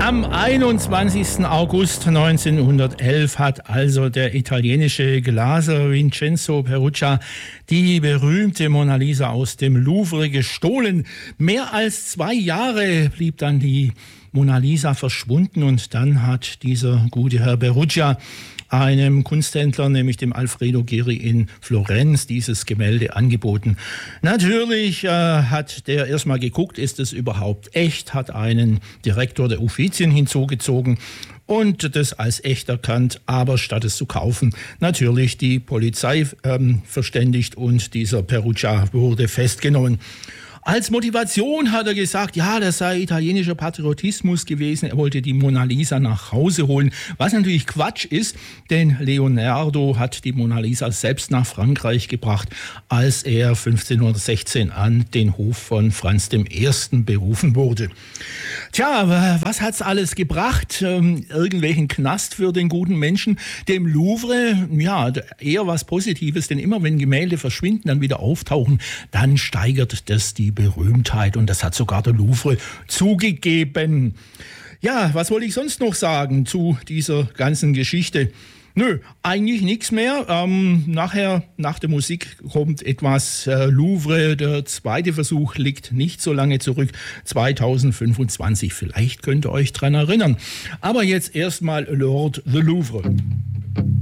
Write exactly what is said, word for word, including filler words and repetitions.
Am einundzwanzigsten August neunzehnhundertelf hat also der italienische Glaser Vincenzo Perugia die berühmte Mona Lisa aus dem Louvre gestohlen. Mehr als zwei Jahre blieb dann die Mona Lisa verschwunden und dann hat dieser gute Herr Perugia einem Kunsthändler, nämlich dem Alfredo Geri in Florenz, dieses Gemälde angeboten. Natürlich äh, hat der erstmal geguckt, ist es überhaupt echt, hat einen Direktor der Uffizien hinzugezogen und das als echt erkannt, aber statt es zu kaufen, natürlich die Polizei ähm, verständigt und dieser Perugia wurde festgenommen. Als Motivation hat er gesagt, ja, das sei italienischer Patriotismus gewesen. Er wollte die Mona Lisa nach Hause holen, was natürlich Quatsch ist, denn Leonardo hat die Mona Lisa selbst nach Frankreich gebracht, als er fünfzehnhundertsechzehn an den Hof von Franz der Erste berufen wurde. Tja, was hat's alles gebracht? Ähm, irgendwelchen Knast für den guten Menschen? Dem Louvre, ja, eher was Positives, denn immer wenn Gemälde verschwinden, dann wieder auftauchen, dann steigert das die Berühmtheit und das hat sogar der Louvre zugegeben. Ja, was wollte ich sonst noch sagen zu dieser ganzen Geschichte? Nö, eigentlich nichts mehr. Ähm, nachher, nach der Musik kommt etwas äh, Louvre. Der zweite Versuch liegt nicht so lange zurück, zweitausendfünfundzwanzig. Vielleicht könnt ihr euch dran erinnern. Aber jetzt erstmal Lord the Louvre.